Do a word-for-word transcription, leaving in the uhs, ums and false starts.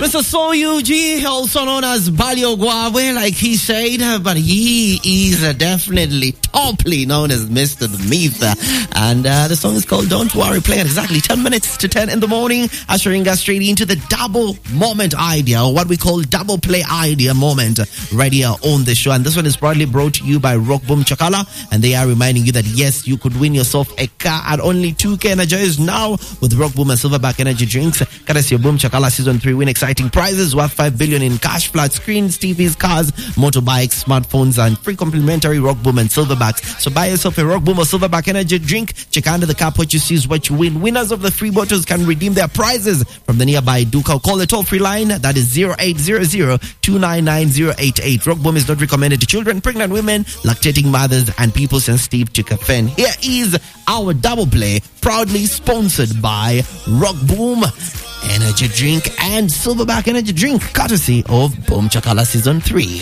Mister Soyuji, also known as Balio Guave, like he said, but he is definitely toply known as Mister The Myth. And uh, the song is called Don't Worry, playing at exactly ten minutes to ten in the morning, ushering us straight into the double moment idea, or what we call double play idea moment, right here on the show. And this one is proudly brought to you by Rock Boom Chakala, and they are reminding you that yes, you could win yourself a car at only two K. Energize now with Rock Boom and Silverback energy drinks. Courtesy of Boom Chakala Season three, win exciting prizes worth five billion in cash, flat screens, T Vs, cars, motorbikes, smartphones, and free complimentary Rock Boom and Silverbacks. So buy yourself a Rock Boom or Silverback energy drink. Check under the cap. What you see is what you win. Winners of the free bottles can redeem their prizes from the nearby Duka. Call the toll-free line. That is zero eight zero zero two nine nine zero eight eight. Rock Boom is not recommended to children, pregnant women, lactating mothers, and people sensitive to caffeine. Here is our double play, proudly sponsored by Rock Boom energy drink and Silverback energy drink, courtesy of Boom Chakala Season three.